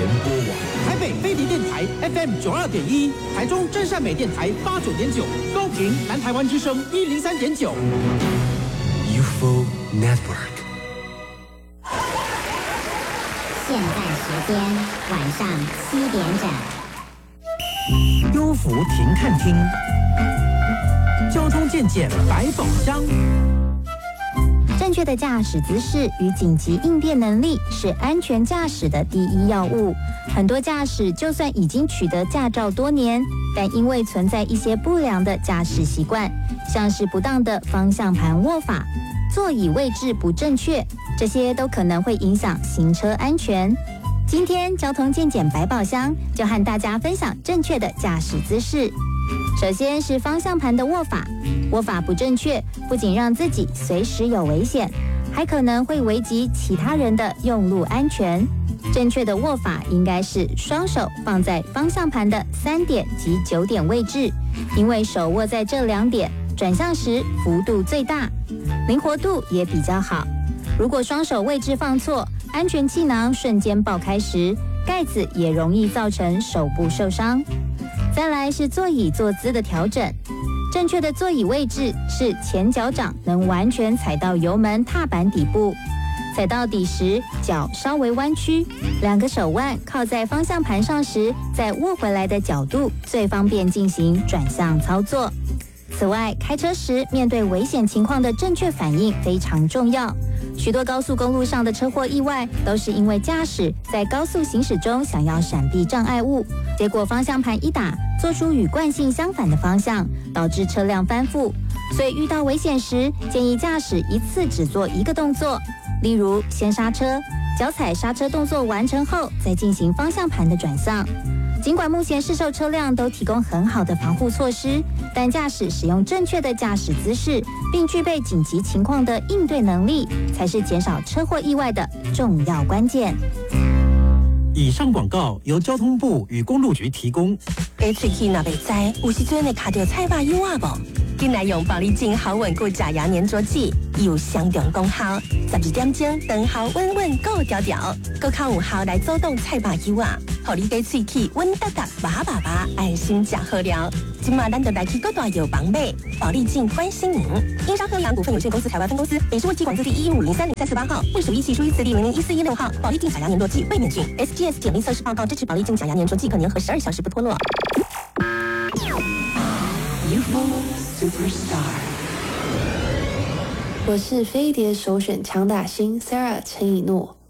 联播网。 台北飞碟电台 FM 92.1，台中真善美电台89.9，高屏南台湾之声103.9。 UFO Network。 现在时间晚上7点整。 优福停看厅，交通健检百宝箱。 正确的驾驶姿势与紧急应变能力是安全驾驶的第一要务。很多驾驶就算已经取得驾照多年，但因为存在一些不良的驾驶习惯，像是不当的方向盘握法、座椅位置不正确，这些都可能会影响行车安全。今天交通健检百宝箱就和大家分享正确的驾驶姿势。首先是方向盘的握法，握法不正确，不仅让自己随时有危险，还可能会危及其他人的用路安全。正确的握法应该是双手放在方向盘的3点及9点位置，因为手握在这2点，转向时幅度最大，灵活度也比较好。如果双手位置放错，安全气囊瞬间爆开时，盖子也容易造成手部受伤。再来是座椅坐姿的调整，正确的座椅位置是前脚掌能完全踩到油门踏板底部，踩到底时脚稍微弯曲，2个手腕靠在方向盘上时，再握回来的角度最方便进行转向操作。此外，开车时面对危险情况的正确反应非常重要。许多高速公路上的车祸意外都是因为驾驶在高速行驶中想要闪避障碍物，结果方向盘一打，做出与惯性相反的方向，导致车辆翻覆。所以遇到危险时，建议驾驶一次只做一个动作，例如先刹车，脚踩刹车动作完成后，再进行方向盘的转向。尽管目前市售车辆都提供很好的防护措施，但驾驶使用正确的驾驶姿势，并具备紧急情况的应对能力，才是减少车祸意外的重要关键。 以上广告由交通部与公路局提供。 给喙齿若袂知，有时阵会卡到菜肉油啊无？紧来用保利净好稳固假牙粘着剂，有相同功效。12点钟长效稳稳够调调，更较有效来阻挡菜肉油啊，互你给喙齿稳哒哒拔拔拔，安心吃好料。今嘛咱就来去各大药房买保利净关心您。英商科阳股份有限公司台湾分公司，北市卫计管字第115030348号，为属一系属于字第001416号。保利净假牙粘着剂卫冕菌 ，SGS 检疫测试报告支持保利净假牙粘着剂可粘合12小时不脱落。 我是飞碟首选强打星 Sarah 陈以诺。